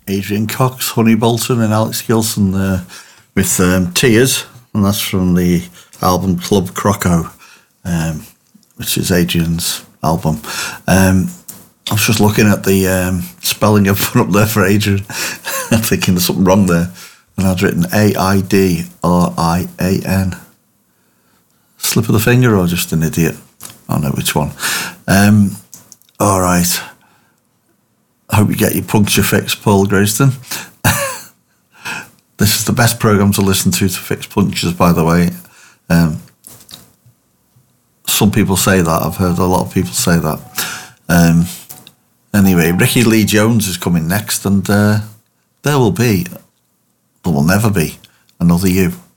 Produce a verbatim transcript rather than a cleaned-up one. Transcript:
Adrian Cox, Honey Bolton, and Alex Gilson uh, with um, Tears, and that's from the album Club Croco, um, which is Adrian's album. Um, I was just looking at the um, spelling I've put up there for Adrian. I'm thinking there's something wrong there. And I'd written A I D R I A N. Slip of the finger or just an idiot? I don't know which one. Um, all right. I hope you get your puncture fixed, Paul Grayston. This is the best programme to listen to to fix punctures, by the way. Um, some people say that. I've heard a lot of people say that. Um, anyway, Ricky Lee Jones is coming next, and uh, there will be, there will never be, another you.